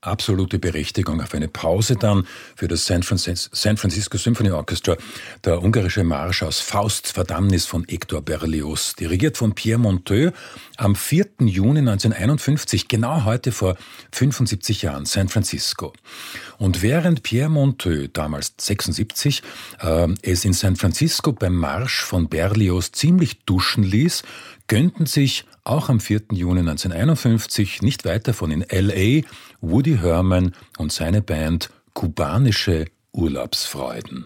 absolute Berechtigung auf eine Pause dann für das San Francisco Symphony Orchestra, der ungarische Marsch aus Fausts Verdammnis von Hector Berlioz, dirigiert von Pierre Monteux, am 4. Juni 1951, genau heute vor 75 Jahren, San Francisco. Und während Pierre Monteux, damals 76, es in San Francisco beim Marsch von Berlioz ziemlich duschen ließ, gönnten sich auch am 4. Juni 1951, nicht weit davon in L.A., Woody Herman und seine Band kubanische Urlaubsfreuden.